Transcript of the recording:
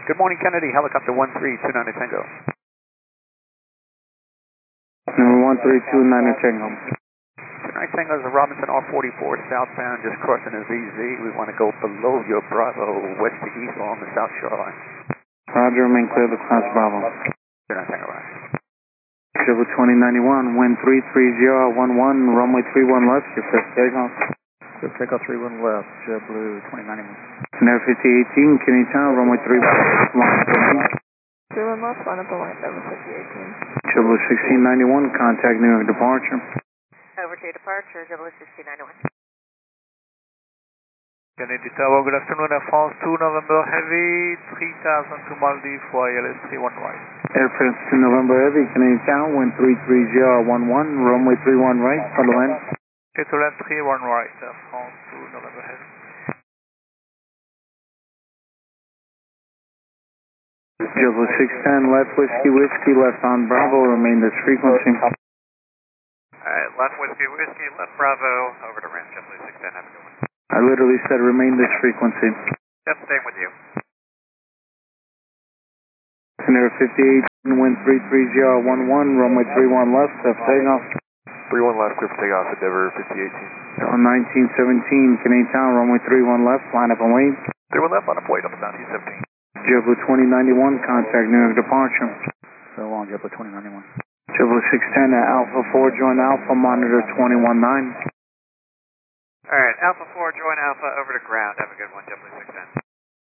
Good morning, Kennedy, helicopter 1329 Tango. Number 1329 Tango. 29 Tango is a Robinson R44 southbound, just crossing the ZZ. We want to go below your Bravo, west to east along the south shoreline. Roger, remain clear the class Bravo. 29 Tango, right. JetBlue 2091, wind 33011, runway 31 left, your fifth takeoff. Good takeoff 31 left, JetBlue 2091. Nair 5018, Kennedy Tower, runway 31 left, 31 left, line up the line, 5018. JetBlue 1691, contact New York departure. Over to departure, JetBlue 1691. Kennedy Tower, good afternoon, Air France 2 November Heavy, 3000 to Maldives for ILS 31 right. Air France 2 November Heavy, Kennedy Tower, wind 33011, runway 31 right, for the land. Okay, to land 31 right, Air France 2 November Heavy. JetBlue 610, left whiskey, left on Bravo, remain this frequency. Alright, left whiskey, left Bravo, over to ramp, JetBlue 610, have a good one. I literally said remain this frequency. Yep, staying with you. Nair 58, wind 33011, runway 31 left, left takeoff. 31 left, clear for takeoff, Endeavor 5018. On 1917, Kennedy Tower, runway 31 left, line up and wait. 31 left, on a wait up at 1917. JetBlue 2091, contact New York departure. So long, JetBlue 2091. JetBlue 610 at Alpha 4, join Alpha, monitor 219. Alright, Alpha 4, join Alpha, over to ground, have a good one, JetBlue 610.